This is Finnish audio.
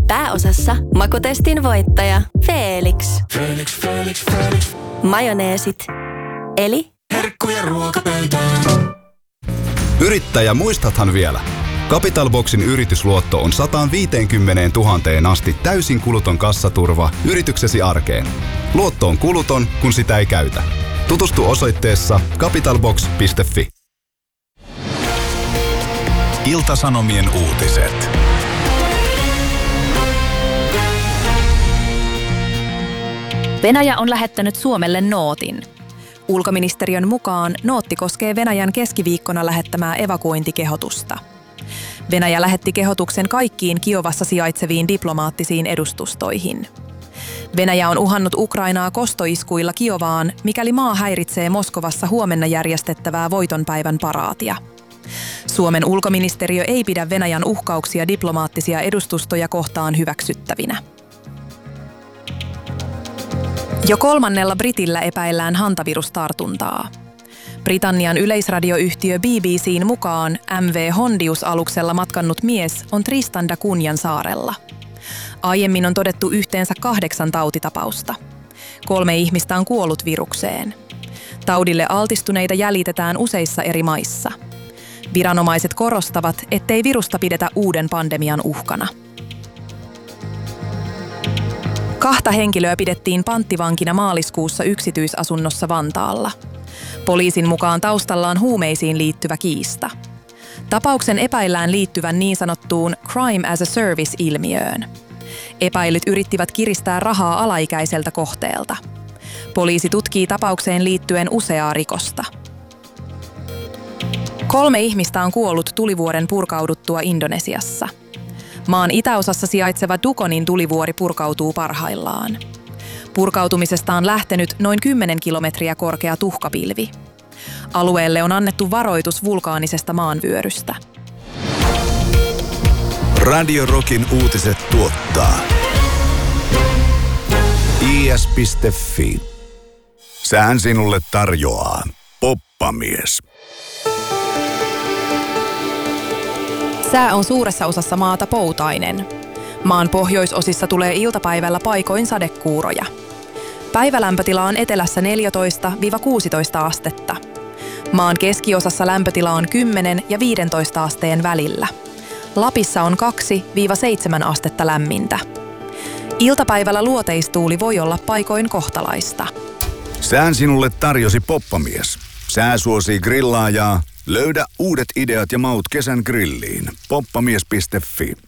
Pääosassa makutestin voittaja Felix. Majoneesit. Eli herkkuja ruokapöytään. Yrittäjä, muistathan vielä? Capital Boxin yritysluotto on 150 000 asti täysin kuluton kassaturva yrityksesi arkeen. Luotto on kuluton, kun sitä ei käytä. Tutustu osoitteessa capitalbox.fi. Ilta-Sanomien uutiset. Venäjä on lähettänyt Suomelle nootin. Ulkoministeriön mukaan nootti koskee Venäjän keskiviikkona lähettämää evakuointikehotusta. Venäjä lähetti kehotuksen kaikkiin Kiovassa sijaitseviin diplomaattisiin edustustoihin. Venäjä on uhannut Ukrainaa kostoiskuilla Kiovaan, mikäli maa häiritsee Moskovassa huomenna järjestettävää voitonpäivän paraatia. Suomen ulkoministeriö ei pidä Venäjän uhkauksia diplomaattisia edustustoja kohtaan hyväksyttävinä. Jo 3. Britillä epäillään hantavirustartuntaa. Britannian yleisradioyhtiö BBC:n mukaan MV Hondius-aluksella matkannut mies on Tristan da Cunhan saarella. Aiemmin on todettu yhteensä 8 tautitapausta. 3 ihmistä on kuollut virukseen. Taudille altistuneita jäljitetään useissa eri maissa. Viranomaiset korostavat, ettei virusta pidetä uuden pandemian uhkana. 2 henkilöä pidettiin panttivankina maaliskuussa yksityisasunnossa Vantaalla. Poliisin mukaan taustalla on huumeisiin liittyvä kiista. Tapauksen epäillään liittyvän niin sanottuun crime as a service-ilmiöön. Epäilyt yrittivät kiristää rahaa alaikäiseltä kohteelta. Poliisi tutkii tapaukseen liittyen useaa rikosta. 3 ihmistä on kuollut tulivuoren purkauduttua Indonesiassa. Maan itäosassa sijaitseva Dukonin tulivuori purkautuu parhaillaan. Purkautumisesta on lähtenyt noin 10 kilometriä korkea tuhkapilvi. Alueelle on annettu varoitus vulkaanisesta maanvyörystä. Radio Rockin uutiset tuottaa is.fi. Sään sinulle tarjoaa Poppamies. Sää on suuressa osassa maata poutainen. Maan pohjoisosissa tulee iltapäivällä paikoin sadekuuroja. Päivälämpötila on etelässä 14–16 astetta. Maan keskiosassa lämpötila on 10 ja 15 asteen välillä. Lapissa on 2–7 astetta lämmintä. Iltapäivällä luoteistuuli voi olla paikoin kohtalaista. Sään sinulle tarjosi Poppamies. Sää suosii grillaajaa. Löydä uudet ideat ja maut kesän grilliin. Poppamies.fi.